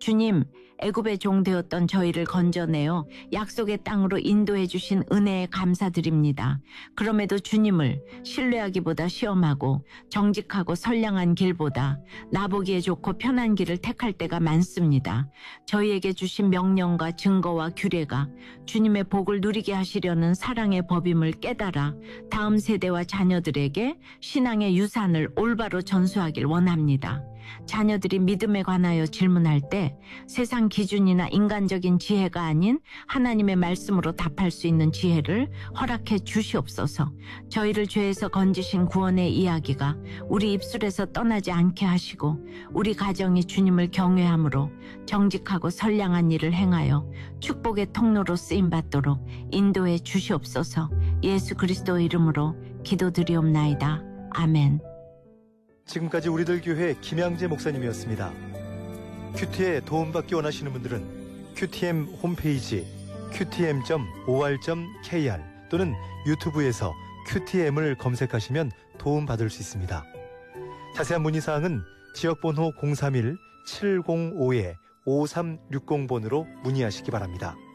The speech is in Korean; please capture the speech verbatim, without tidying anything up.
주님, 애굽의 종 되었던 저희를 건져내어 약속의 땅으로 인도해 주신 은혜에 감사드립니다. 그럼에도 주님을 신뢰하기보다 시험하고 정직하고 선량한 길보다 나보기에 좋고 편한 길을 택할 때가 많습니다. 저희에게 주신 명령과 증거와 규례가 주님의 복을 누리게 하시려는 사랑의 법임을 깨달아 다음 세대와 자녀들에게 신앙의 유산을 올바로 전수하길 원합니다. 자녀들이 믿음에 관하여 질문할 때 세상 기준이나 인간적인 지혜가 아닌 하나님의 말씀으로 답할 수 있는 지혜를 허락해 주시옵소서. 저희를 죄에서 건지신 구원의 이야기가 우리 입술에서 떠나지 않게 하시고 우리 가정이 주님을 경외함으로 정직하고 선량한 일을 행하여 축복의 통로로 쓰임받도록 인도해 주시옵소서. 예수 그리스도의 이름으로 기도드리옵나이다. 아멘. 지금까지 우리들 교회 김양재 목사님이었습니다. 큐티에 도움받기 원하시는 분들은 큐티엠 홈페이지 큐티엠 닷 오알 닷 케이알 또는 유튜브에서 큐티엠을 검색하시면 도움받을 수 있습니다. 자세한 문의사항은 지역번호 공삼일 칠공오 오삼육공 번으로 문의하시기 바랍니다.